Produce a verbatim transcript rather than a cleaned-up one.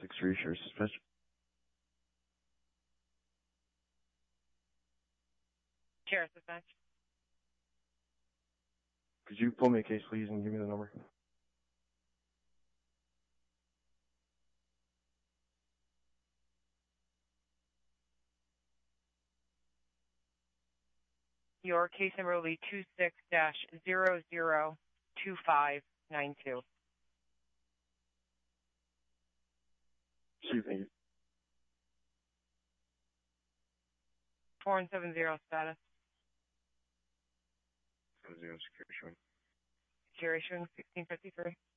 six three, share suspension. Share suspension. Could you pull me a case, please, and give me the number? Your case number will be two six dash zero zero two five nine two. Excuse me. Four and seven zero status. Seven zero security showing. Security showing sixteen fifty three.